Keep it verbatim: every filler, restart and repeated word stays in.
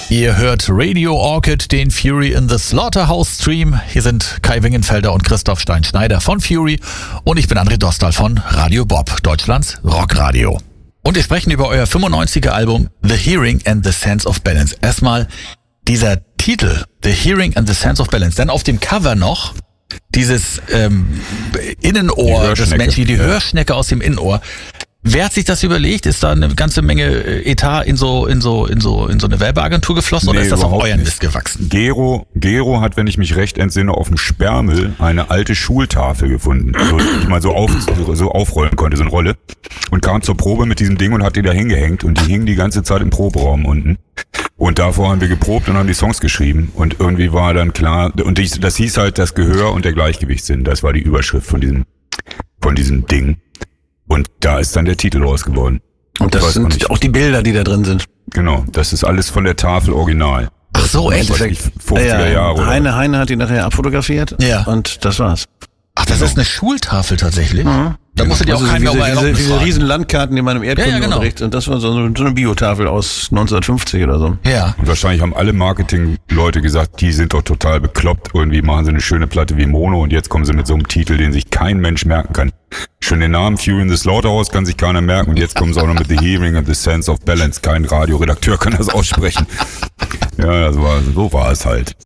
Ihr hört Radio Orchid, den Fury in the Slaughterhouse Stream. Hier sind Kai Wingenfelder und Christoph Stein-Schneider von Fury und ich bin André Dostal von Radio Bob, Deutschlands Rockradio. Und wir sprechen über euer fünfundneunziger Album The Hearing and the Sense of Balance. Erstmal dieser Titel, The Hearing and the Sense of Balance. Dann auf dem Cover noch dieses ähm, Innenohr des Menschen, die Hörschnecke aus dem Innenohr. Wer hat sich das überlegt? Ist da eine ganze Menge Etat in so in so in so in so eine Werbeagentur geflossen, nee, oder ist das auf euren Mist gewachsen? Gero, Gero hat, wenn ich mich recht entsinne, auf dem Sperrmüll eine alte Schultafel gefunden, so, die ich mal so auf so aufrollen konnte, so eine Rolle, und kam zur Probe mit diesem Ding und hat die da hingehängt und die hing die ganze Zeit im Proberaum unten. Und davor haben wir geprobt und haben die Songs geschrieben und irgendwie war dann klar, und ich, das hieß halt das Gehör und der Gleichgewichtssinn, das war die Überschrift von diesem von diesem Ding. Und da ist dann der Titel raus geworden. Und das sind nicht, auch die Bilder, die da drin sind. Genau, das ist alles von der Tafel original. Ach so, echt? fünfziger Jahre. Ja, Heine, Heine hat die nachher abfotografiert. Ja. Und das war's. Ach, das genau. ist eine Schultafel tatsächlich? Mhm. Da musst du dir auch also keinen diese, mehr diese, diese riesen Landkarten, die man im Erdkundeunterricht, ja, ja, genau. und das war so eine, so eine Biotafel aus neunzehnhundertfünfzig oder so. Ja. Und wahrscheinlich haben alle Marketing-Leute gesagt, die sind doch total bekloppt, irgendwie machen sie eine schöne Platte wie Mono und jetzt kommen sie mit so einem Titel, den sich kein Mensch merken kann. Schon den Namen Fury in the Slaughterhouse kann sich keiner merken und jetzt kommen sie auch noch mit The Hearing and the Sense of Balance. Kein Radioredakteur kann das aussprechen. Ja, das war, so war es halt.